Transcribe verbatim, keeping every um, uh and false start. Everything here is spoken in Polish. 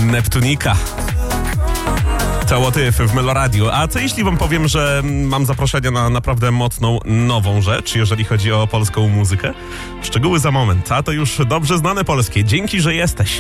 Neptunika. To Łotyf w Meloradiu. A co jeśli wam powiem, że mam zaproszenie na naprawdę mocną, nową rzecz, jeżeli chodzi o polską muzykę? Szczegóły za moment, a to już dobrze znane polskie. Dzięki, że jesteś.